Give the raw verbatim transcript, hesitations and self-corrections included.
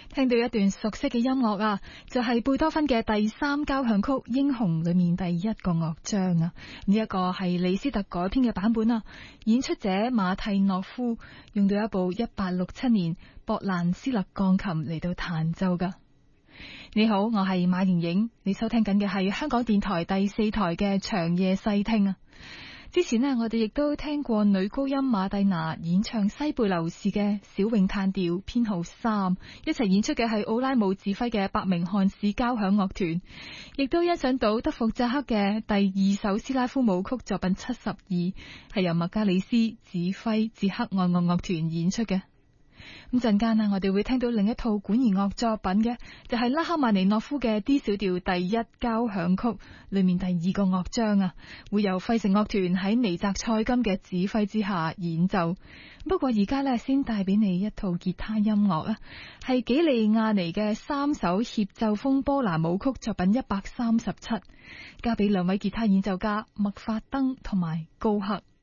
聽到一段熟悉嘅音樂啊，就係貝多芬嘅第三交響曲《英雄》裏面第一個樂章啊。呢一個係李斯特改編嘅版本啊，演出者馬蒂諾夫用到一部一八六七年博蘭斯勒鋼琴嚟到彈奏噶。你好，我係馬瑩瑩，你收聽緊嘅係香港電台第四台嘅長夜細聽啊。之前呢，我哋亦都聽過女高音馬蒂娜演唱西貝流士嘅小詠嘆調編號三，一齊演出嘅係奧拉姆指揮嘅伯明翰市交響樂團，亦都欣賞到德弗扎克嘅第二首斯拉夫舞曲作品七十二，係由麥加里斯指揮捷克愛樂樂團演出嘅。咁陣間啊，我哋會聽到另一套管弦樂作品嘅，就係拉赫曼尼諾夫嘅 D 小調第一交響曲裏面第二個樂章啊，會由費城樂團喺尼澤塞金嘅指揮之下演奏。不過而家呢，先帶俾你一套吉他音樂啊，係幾利亞尼嘅三首協奏風波蘭舞曲作品一百三十七，交俾兩位吉他演奏家麥法登同埋高克。